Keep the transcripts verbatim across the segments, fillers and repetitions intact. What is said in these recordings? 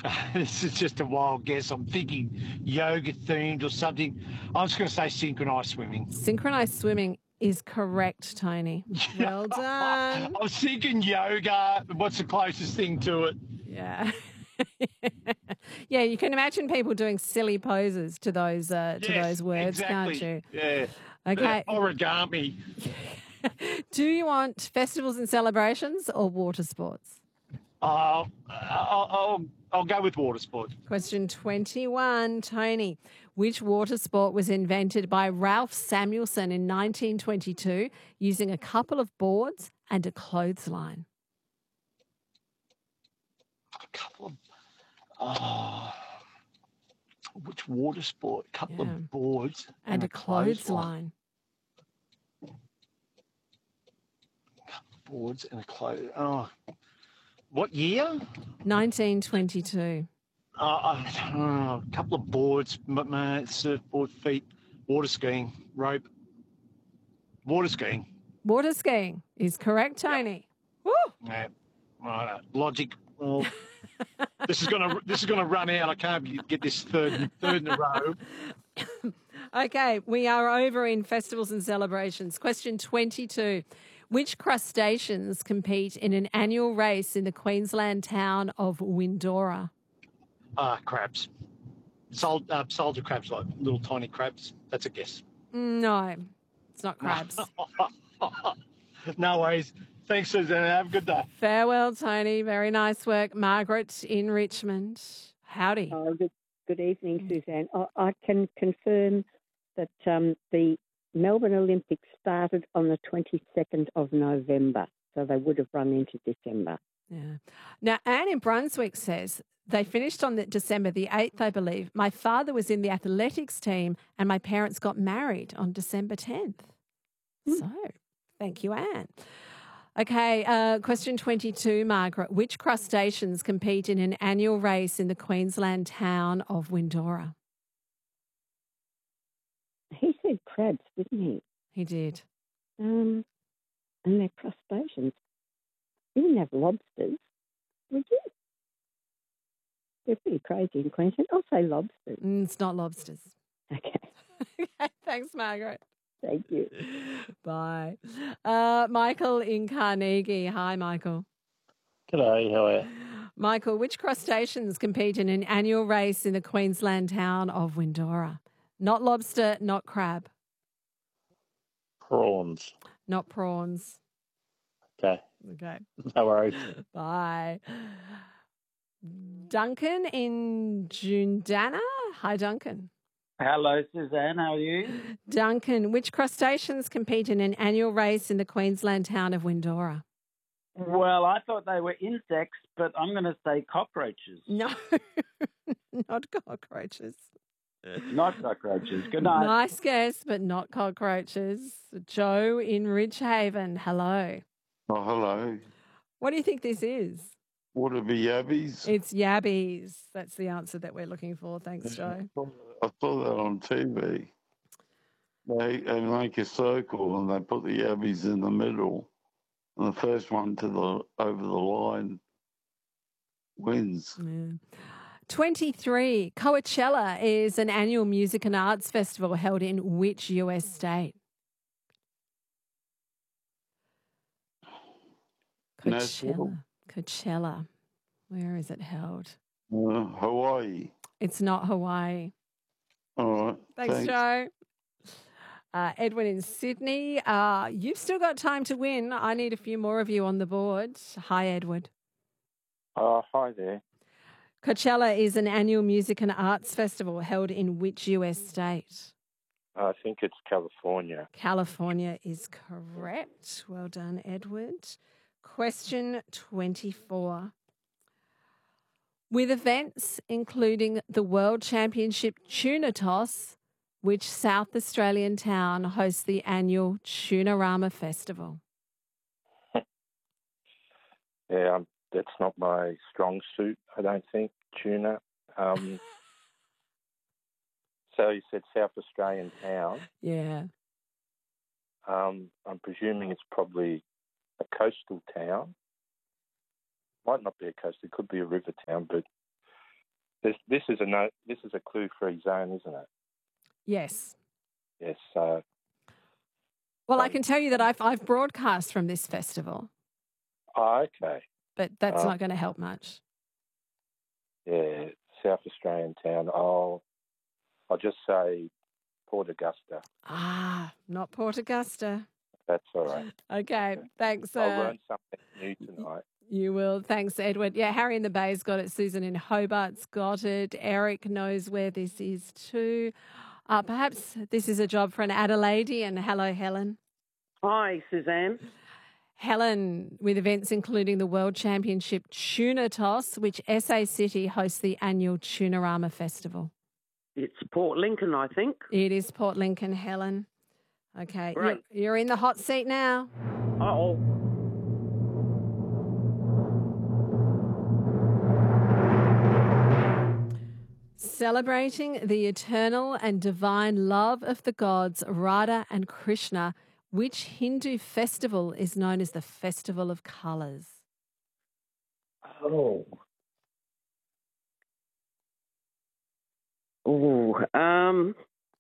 This is just a wild guess. I'm thinking yoga themed or something. I'm just going to say synchronised swimming. Synchronised swimming is correct, Tony. Well I done. was thinking yoga. What's the closest thing to it? Yeah. Yeah, you can imagine people doing silly poses to those uh, to Yes, those words, can't exactly. you? Yeah. Okay. Origami. Do you want festivals and celebrations or water sports? Uh, I'll, I'll, I'll go with water sport. Question twenty-one, Tony. Which water sport was invented by Ralph Samuelson in nineteen twenty-two using a couple of boards and a clothesline? A couple of. Oh, which water sport? A couple Yeah. of boards And, and, a a clothesline. clothesline. Boards and a clothes. Oh, what year? nineteen twenty-two. Uh, I don't know, a couple of boards, m- m- surfboard, feet, water skiing, rope, water skiing. Water skiing is correct, Tony. Woo! Yeah, right. Logic. Well, this is gonna this is gonna run out. I can't get this third third in a row. Okay, we are over in festivals and celebrations. Question twenty-two. Which crustaceans compete in an annual race in the Queensland town of Windora? Ah, crabs. Sol- uh, soldier crabs, like little tiny crabs. That's a guess. No, it's not crabs. No worries. Thanks, Susanna. Have a good day. Farewell, Tony. Very nice work. Margaret in Richmond. Howdy. Oh, good, good evening, Suzanne. I, I can confirm that um, the Melbourne Olympics started on the twenty-second of November, so they would have run into December. Yeah. Now, Anne in Brunswick says they finished on the December the eighth, I believe. My father was in the athletics team and my parents got married on December tenth. Mm. So, thank you, Anne. Okay, uh, question twenty-two, Margaret. Which crustaceans compete in an annual race in the Queensland town of Windora? He said crabs, didn't he? He did. Um, and they're crustaceans. You wouldn't have lobsters, would you? They're pretty crazy in Queensland. I'll say lobsters. Mm, it's not lobsters. Okay. Okay, thanks, Margaret. Thank you. Bye. Uh, Michael in Carnegie. Hi, Michael. G'day, how are you? Michael, which crustaceans compete in an annual race in the Queensland town of Windora? Not lobster, not crab. Prawns. Not prawns. Okay. Okay. No worries. Bye. Duncan in Jundana. Hi, Duncan. Hello, Suzanne. How are you? Duncan, which crustaceans compete in an annual race in the Queensland town of Windora? Well, I thought they were insects, but I'm going to say cockroaches. No, not cockroaches. Not cockroaches. Good night. Nice guess, but not cockroaches. Joe in Ridgehaven. Hello. Oh, hello. What do you think this is? Would it be yabbies? It's yabbies. That's the answer that we're looking for. Thanks, Joe. I saw that on T V. They, they make a circle and they put the yabbies in the middle, and the first one to the over the line wins. Yeah. twenty-three. Coachella is an annual music and arts festival held in which U S state? Coachella. Coachella. Where is it held? Uh, Hawaii. It's not Hawaii. All right. Thanks, Thanks. Joe. Uh, Edwin in Sydney. Uh, you've still got time to win. I need a few more of you on the board. Hi, Edward. Uh, hi there. Coachella is an annual music and arts festival held in which U S state? I think it's California. California is correct. Well done, Edward. Question twenty-four. With events including the World Championship Tuna Toss, which South Australian town hosts the annual Tunarama Festival? Yeah, um, that's not my strong suit, I don't think, tuna. Um, so you said South Australian town. Yeah. Um, I'm presuming it's probably a coastal town. Might not be a coastal, it could be a river town, but is a no. This is a clue-free zone, isn't it? Yes. Yes. So. Well, I um, can tell you that I've, I've broadcast from this festival, oh, okay. but that's Oh. not going to help much. Yeah, South Australian town. I'll. I'll just say Port Augusta. Ah, not Port Augusta. That's all right. Okay, thanks. I'll Uh, learn something new tonight. you will. Thanks, Edward. Yeah, Harry in the Bay's got it. Susan in Hobart's got it. Eric knows where this is too. Uh, perhaps this is a job for an Adelaidean. Hello, Helen. Hi, Suzanne. Helen, with events including the World Championship Tuna Toss, which S A City hosts the annual Tunarama Festival. It's Port Lincoln, I think. It is Port Lincoln, Helen. Okay, you're, Right. you're in the hot seat now. Uh-oh. Celebrating the eternal and divine love of the gods Radha and Krishna, which Hindu festival is known as the Festival of Colours? Oh. Oh, um,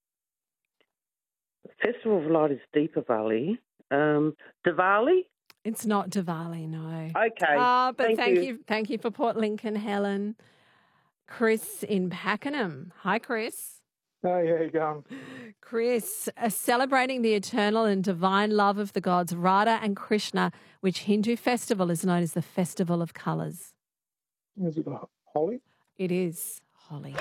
Festival of Light is Deepavali. Um, Diwali? It's not Diwali, no. Okay. Ah, but thank, thank you. you. Thank you for Port Lincoln, Helen. Chris in Pakenham. Hi, Chris. Hey, how you going? Chris, uh, celebrating the eternal and divine love of the gods Radha and Krishna, which Hindu festival is known as the Festival of Colours. Is it Holly? It is Holly.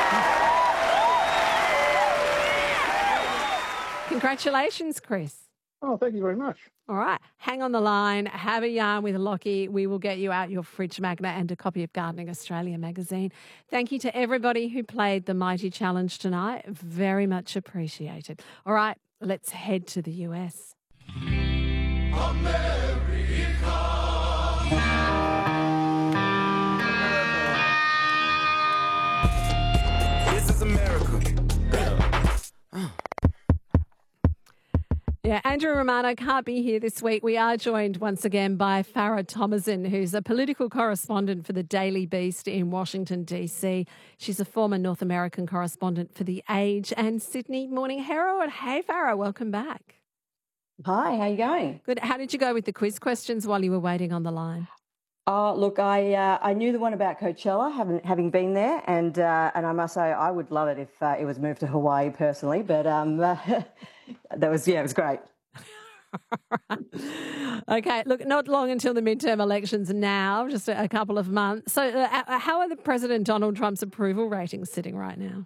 Congratulations, Chris. Oh, thank you very much. All right, hang on the line, have a yarn with Lockie. We will get you out your fridge magnet and a copy of Gardening Australia magazine. Thank you to everybody who played the Mighty Challenge tonight. Very much appreciated. All right, let's head to the U S. This is America. Yeah, Andrew Romano can't be here this week. We are joined once again by Farah Thomason, who's a political correspondent for the Daily Beast in Washington, D C. She's a former North American correspondent for The Age and Sydney Morning Herald. Hey, Farah, welcome back. Hi, how you going? Good. How did you go with the quiz questions while you were waiting on the line? Oh, look, I uh, I knew the one about Coachella, having having been there, and uh, and I must say I would love it if uh, it was moved to Hawaii personally. But um, uh, that was yeah, it was great. Okay, look, not long until the midterm elections now, just a, a couple of months. So, uh, how are the President Donald Trump's approval ratings sitting right now?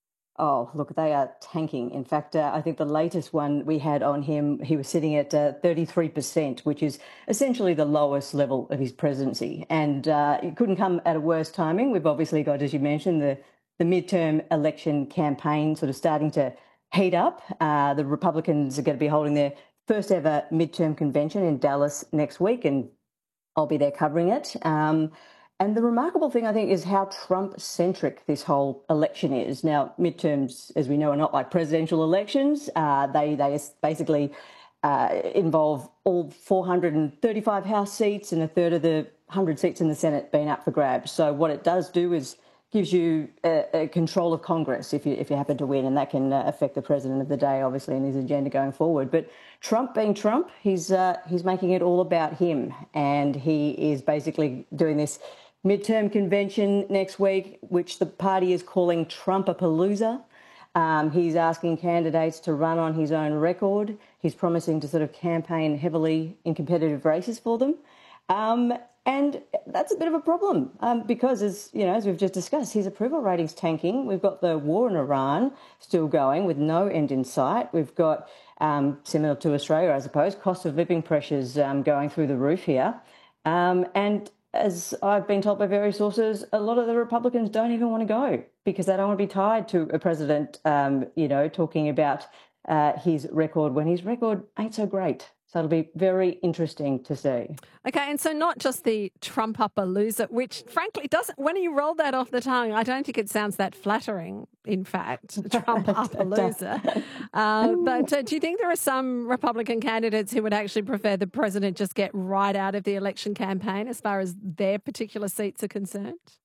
Oh, look, they are tanking. In fact, uh, I think the latest one we had on him, he was sitting at uh, thirty-three percent, which is essentially the lowest level of his presidency. And uh, it couldn't come at a worse timing. We've obviously got, as you mentioned, the, the midterm election campaign sort of starting to heat up. Uh, the Republicans are going to be holding their first ever midterm convention in Dallas next week, and I'll be there covering it. Um, And the remarkable thing, I think, is how Trump-centric this whole election is. Now, midterms, as we know, are not like presidential elections. Uh, they they basically uh, involve all four hundred thirty-five House seats and a third of the one hundred seats in the Senate being up for grabs. So what it does do is gives you a, a control of Congress if you if you happen to win, and that can uh, affect the president of the day, obviously, and his agenda going forward. But Trump being Trump, he's uh, he's making it all about him, and he is basically doing this midterm convention next week, which the party is calling Trumpapalooza. Um, he's asking candidates to run on his own record. He's promising to sort of campaign heavily in competitive races for them. Um, and that's a bit of a problem um, because, as you know, as we've just discussed, his approval rating's tanking. We've got the war in Iran still going with no end in sight. We've got, um, similar to Australia, I suppose, cost of living pressures um, going through the roof here. Um, and as I've been told by various sources, a lot of the Republicans don't even want to go because they don't want to be tied to a president, um, you know, talking about uh, his record when his record ain't so great. So it'll be very interesting to see. Okay, and so not just the Trumpapalooza, which frankly doesn't, when you roll that off the tongue, I don't think it sounds that flattering, in fact, Trumpapalooza. uh, but uh, do you think there are some Republican candidates who would actually prefer the president just get right out of the election campaign as far as their particular seats are concerned?